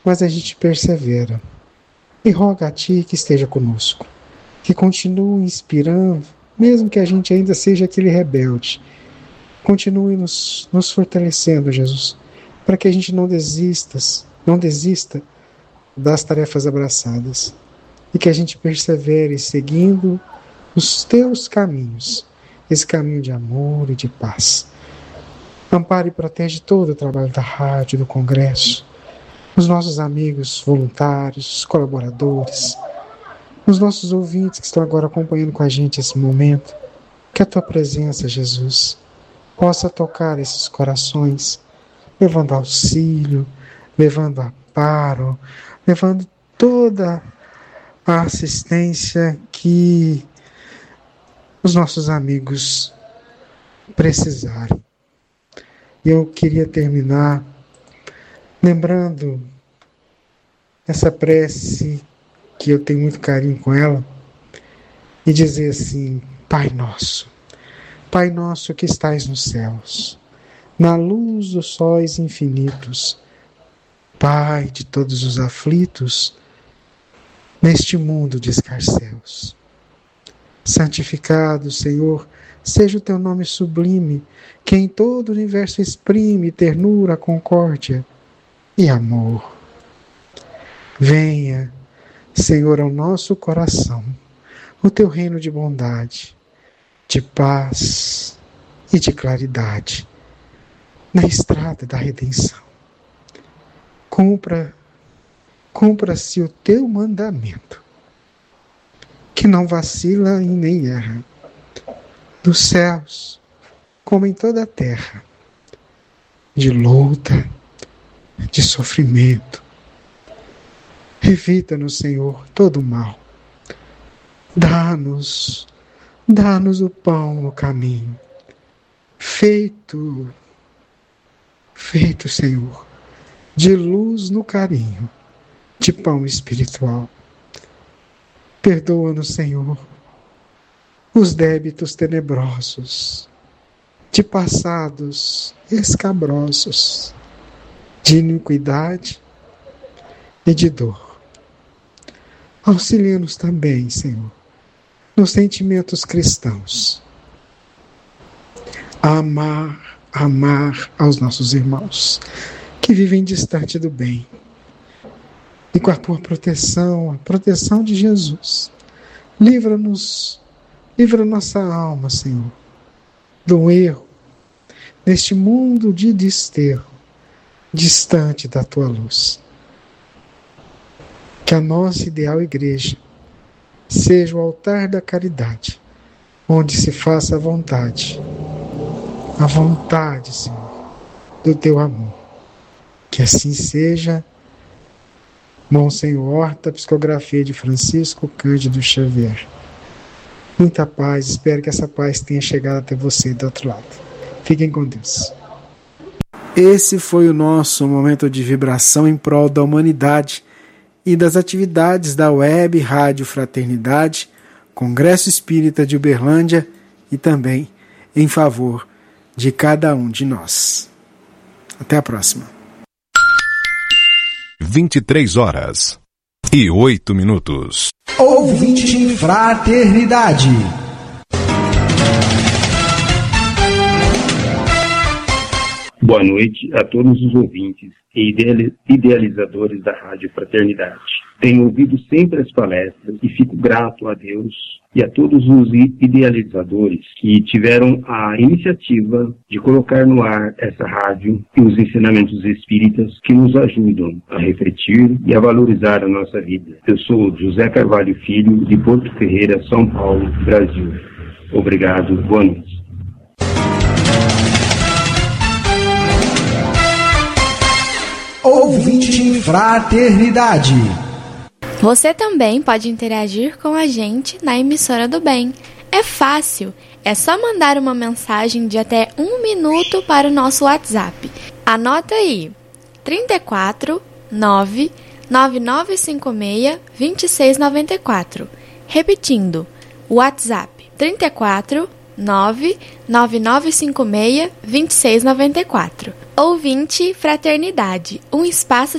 mas a gente persevera. E roga a Ti que esteja conosco, que continue inspirando, mesmo que a gente ainda seja aquele rebelde. Continue nos fortalecendo, Jesus, para que a gente não desista das tarefas abraçadas e que a gente persevere seguindo os Teus caminhos, esse caminho de amor e de paz. Ampare e protege todo o trabalho da rádio, do congresso, os nossos amigos voluntários, colaboradores, os nossos ouvintes que estão agora acompanhando com a gente esse momento. Que a Tua presença, Jesus, possa tocar esses corações, levando auxílio, levando amparo, levando toda a assistência que os nossos amigos precisarem. E eu queria terminar lembrando essa prece, que eu tenho muito carinho com ela, e dizer assim: Pai nosso que estais nos céus, na luz dos sóis infinitos, Pai de todos os aflitos, neste mundo de escarcéus. Santificado, Senhor, seja o Teu nome sublime, que em todo o universo exprime ternura, concórdia e amor. Venha, Senhor, ao nosso coração, o Teu reino de bondade, de paz e de claridade, na estrada da redenção. Cumpra-se o Teu mandamento, que não vacila e nem erra, dos céus como em toda a terra, de luta, de sofrimento. Evita-nos, Senhor, todo o mal. Dá-nos o pão no caminho. Feito, Senhor, de luz no carinho, de pão espiritual. Perdoa-nos, Senhor, os débitos tenebrosos, de passados escabrosos, de iniquidade e de dor. Auxilia-nos também, Senhor, nos sentimentos cristãos, a amar aos nossos irmãos que vivem distante do bem. E com a Tua proteção, a proteção de Jesus, livra nossa alma, Senhor, do erro, neste mundo de desterro, distante da Tua luz. Que a nossa ideal igreja seja o altar da caridade, onde se faça a vontade, Senhor, do Teu amor. Que assim seja. Monsenhor Horta, psicografia de Francisco Cândido Xavier. Muita paz, espero que essa paz tenha chegado até você do outro lado. Fiquem com Deus. Esse foi o nosso momento de vibração em prol da humanidade e das atividades da Web Rádio Fraternidade, Congresso Espírita de Uberlândia e também em favor de cada um de nós. Até a próxima. 23h08. Ouvinte Fraternidade. Boa noite a todos os ouvintes e idealizadores da Rádio Fraternidade. Tenho ouvido sempre as palestras e fico grato a Deus e a todos os idealizadores que tiveram a iniciativa de colocar no ar essa rádio e os ensinamentos espíritas que nos ajudam a refletir e a valorizar a nossa vida. Eu sou José Carvalho Filho, de Porto Ferreira, São Paulo, Brasil. Obrigado, boa noite. Ouvinte Fraternidade. Você também pode interagir com a gente na Emissora do Bem. É fácil, é só mandar uma mensagem de até 1 minuto para o nosso WhatsApp. Anota aí, 34 9 9956 2694. Repetindo, WhatsApp 34 9 9956 2694. Ouvinte Fraternidade, um espaço